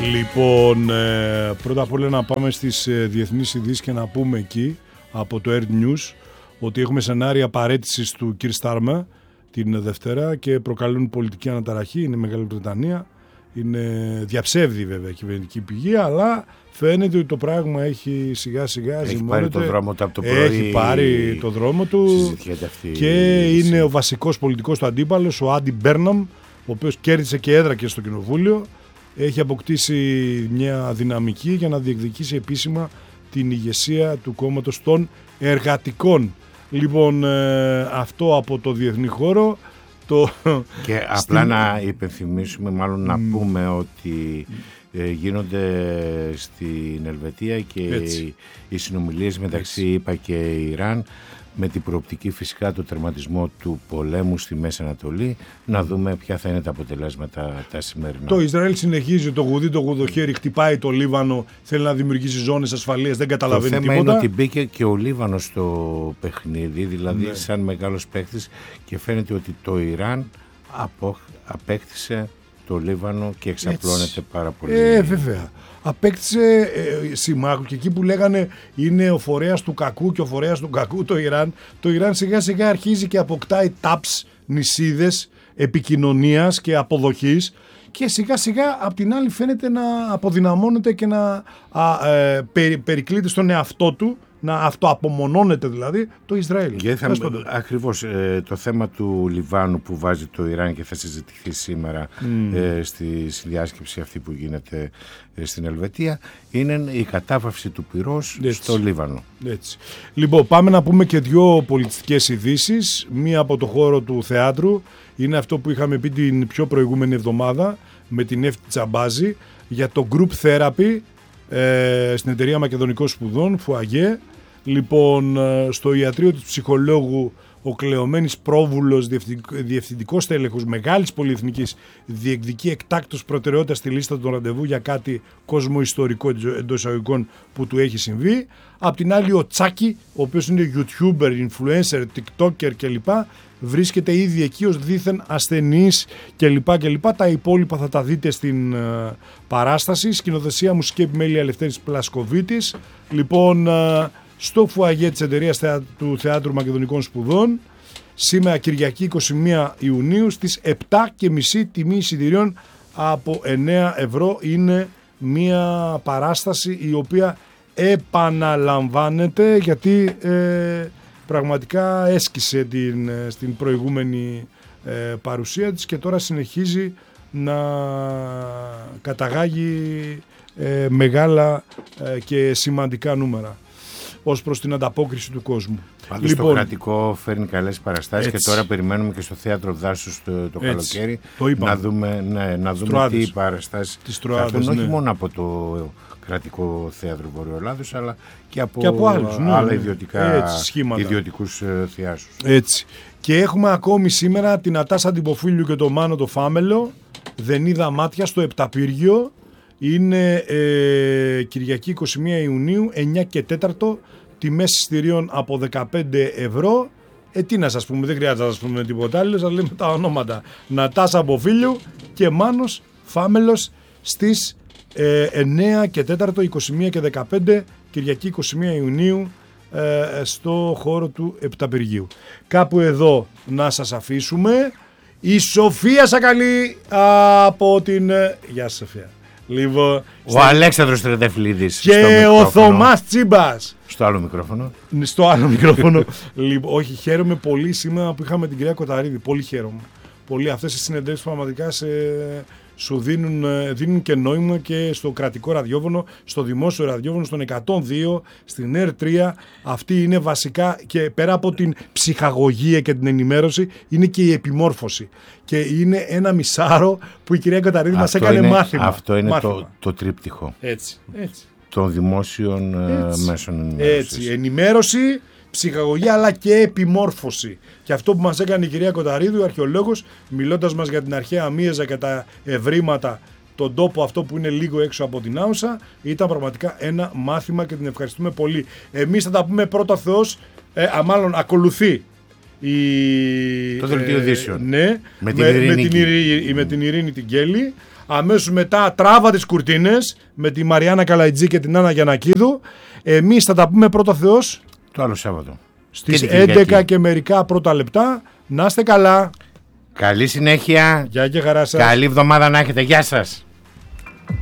Λοιπόν, πρώτα απ' όλα να πάμε στις διεθνείς ειδήσεις και να πούμε εκεί από το Air News ότι έχουμε σενάρια παραίτησης του Κιρ Στάρμα την Δευτέρα και προκαλούν πολιτική αναταραχή. Είναι Μεγάλη Βρετανία, είναι διαψεύδι βέβαια η κυβερνητική πηγή, αλλά φαίνεται ότι το πράγμα έχει σιγά σιγά έχει πάρει το δρόμο του από το πρωί. Έχει πάρει το δρόμο του και είναι ο βασικός πολιτικός του αντίπαλος, ο Άντι Μπέρναμ, ο οποίος κέρδισε και έδρα και στο κοινοβούλιο. Έχει αποκτήσει μια δυναμική για να διεκδικήσει επίσημα την ηγεσία του κόμματος των εργατικών. Λοιπόν, αυτό από το διεθνή χώρο. Και απλά να υπενθυμίσουμε, μάλλον να πούμε ότι γίνονται στην Ελβετία και οι συνομιλίες μεταξύ ΗΠΑ και Ιράν, με την προοπτική φυσικά το τερματισμό του πολέμου στη Μέση Ανατολή, να δούμε ποια θα είναι τα αποτελέσματα τα σημερινά. Το Ισραήλ συνεχίζει το γουδί, το γουδοχέρι, χτυπάει το Λίβανο, θέλει να δημιουργήσει ζώνες ασφαλείας, δεν καταλαβαίνει τίποτα. Το θέμα είναι ότι μπήκε και ο Λίβανος στο παιχνίδι, δηλαδή σαν μεγάλος παίκτης, και φαίνεται ότι το Ιράν απέκτησε το Λίβανο και εξαπλώνεται πάρα πολύ. Βέβαια. Απέκτησε συμμάχου και εκεί που λέγανε είναι ο φορέας του κακού και ο φορέας του κακού το Ιράν σιγά σιγά αρχίζει και αποκτάει τάψ, νησίδες επικοινωνίας και αποδοχής, και σιγά σιγά απ' την άλλη φαίνεται να αποδυναμώνεται και να περικλείται στον εαυτό του, να αυτοαπομονώνεται δηλαδή το Ισραήλ. Ακριβώς το θέμα του Λιβάνου που βάζει το Ιράν και θα συζητηθεί σήμερα στη συνδιάσκεψη αυτή που γίνεται στην Ελβετία, είναι η κατάβαυση του πυρός στο Λίβανο. Έτσι. Λοιπόν, πάμε να πούμε και δύο πολιτιστικές ειδήσεις. Μία από το χώρο του θεάτρου είναι αυτό που είχαμε πει την πιο προηγούμενη εβδομάδα με την Εύτη Τσαμπάζη για το Group Therapy στην Εταιρεία Μακεδονικών Σπουδών, Φουαγέ. Λοιπόν, στο ιατρείο του ψυχολόγου ο Κλεωμένης Πρόβουλος, διευθυντικός τέλεχος μεγάλης πολυεθνικής, διεκδικεί εκτάκτως προτεραιότητα στη λίστα των ραντεβού για κάτι κοσμοϊστορικό εντός εισαγωγικών που του έχει συμβεί. Απ' την άλλη ο Τσάκη, ο οποίος είναι YouTuber, influencer, TikToker κλπ, βρίσκεται ήδη εκεί ως δήθεν ασθενής κλπ. Τα υπόλοιπα θα τα δείτε στην παράσταση. Σκηνοθεσία, μουσική επιμέλεια Λευτέρης Πλασκοβίτης. Λοιπόν, στο φουαγέ της εταιρείας του Θεάτρου Μακεδονικών Σπουδών, σήμερα Κυριακή 21 Ιουνίου στις 7.30 τιμή εισιτηρίων από 9 ευρώ. Είναι μια παράσταση η οποία επαναλαμβάνεται γιατί πραγματικά έσκησε στην προηγούμενη παρουσία της και τώρα συνεχίζει να καταγάγει μεγάλα και σημαντικά νούμερα ως προς την ανταπόκριση του κόσμου. Πάντως λοιπόν, το κρατικό φέρνει καλές παραστάσεις και τώρα περιμένουμε και στο Θέατρο Δάσους το καλοκαίρι να δούμε τι παραστάσεις θα έρθουν, όχι μόνο από το κρατικό θέατρο Βορειοελλάδος, αλλά και από άλλους, άλλα ιδιωτικούς θεάσους. Έτσι. Και έχουμε ακόμη σήμερα την Ατάσα Αντιποφίλιου και το Μάνο το Φάμελο, Δεν είδα μάτια, στο Επταπύργιο. Είναι Κυριακή 21 Ιουνίου, 9 και 4, τιμές εισιτηρίων από 15 ευρώ. Τι να σας πούμε, δεν χρειάζεται να σας πούμε τίποτα άλλο, σας λέμε τα ονόματα. Νατάσα Αντιποφίλιου και Μάνος Φάμελος στις 9 και 4, 21 και 15, Κυριακή 21 Ιουνίου, στο χώρο του Επταπυργίου. Κάπου εδώ να σας αφήσουμε. Η Σοφία Σακαλή από την... Γεια σας Σοφία. Λοιπόν, ο Αλέξανδρος Τρεντεφυλλίδης και ο Θωμάς Τσίμπας στο άλλο μικρόφωνο. Στο άλλο μικρόφωνο. Λοιπόν, όχι, χαίρομαι πολύ σήμερα που είχαμε την κυρία Κοταρίδη. Πολύ χαίρομαι. Πολύ. Αυτές οι συνεντεύξεις πραγματικά σου δίνουν και νόημα και στο κρατικό ραδιόφωνο, στο δημόσιο ραδιόφωνο, στον 102, στην R3. Αυτή είναι βασικά, και πέρα από την ψυχαγωγία και την ενημέρωση, είναι και η επιμόρφωση. Και είναι ένα μισάρο που η κυρία Κοταρίδη μας έκανε μάθημα. Αυτό είναι το τρίπτυχο. Έτσι. Των δημόσιων μέσων ενημέρωσης. Έτσι. Ενημέρωση, ψυχαγωγία, αλλά και επιμόρφωση. Και αυτό που μας έκανε η κυρία Κοταρίδου, ο αρχαιολόγος, μιλώντας μας για την αρχαία Μίεζα και τα ευρήματα, τον τόπο αυτό που είναι λίγο έξω από την Άουσα, ήταν πραγματικά ένα μάθημα και την ευχαριστούμε πολύ. Εμείς θα τα πούμε πρώτα Θεός, μάλλον ακολουθεί το δελτίο ειδήσεων. Ναι, με την Ειρήνη την Κέλλη. Αμέσως μετά τράβα τις κουρτίνες με τη Μαριάννα Καλαϊτζή και την Άννα Γιαννακίδου. Εμείς θα τα πούμε πρώτα Θεός το άλλο Σάββατο στις 11 και μερικά πρώτα λεπτά. Να είστε καλά. Καλή συνέχεια. Γεια και χαρά σας. Καλή εβδομάδα να έχετε. Γεια σας.